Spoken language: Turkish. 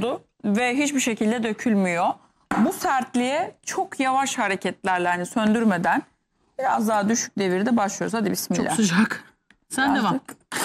oldu ve hiçbir şekilde dökülmüyor. Bu sertliğe çok yavaş hareketlerle, hani söndürmeden, biraz daha düşük devirde başlıyoruz. Hadi bismillah. Çok sıcak. Sen Birazcık devam.